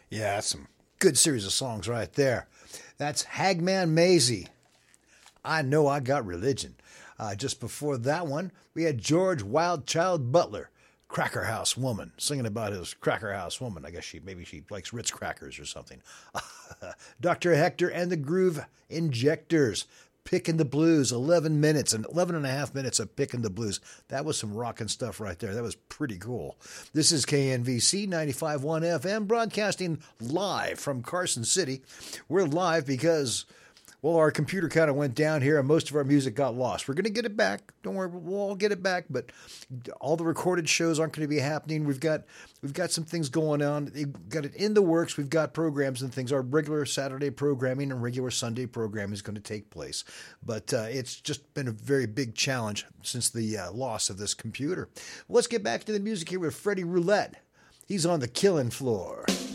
Yeah, that's some good series of songs right there. That's Hagman Maisie. I Know I Got Religion. Just before that one, we had George Wildchild Butler, Cracker House Woman, singing about his Cracker House Woman. I guess maybe she likes Ritz crackers or something. Dr. Hector and the Groove Injectors, Picking the Blues, 11 minutes and 11 and a half minutes of Picking the Blues. That was some rockin' stuff right there. That was pretty cool. This is KNVC 95.1 FM, broadcasting live from Carson City. We're live because, well, our computer kind of went down here and most of our music got lost. We're going to get it back. Don't worry, we'll all get it back, but all the recorded shows aren't going to be happening. We've got some things going on. We've got it in the works. We've got programs and things. Our regular Saturday programming and regular Sunday programming is going to take place. But it's just been a very big challenge since the loss of this computer. Let's get back to the music here with Freddie Roulette. He's on the killing floor.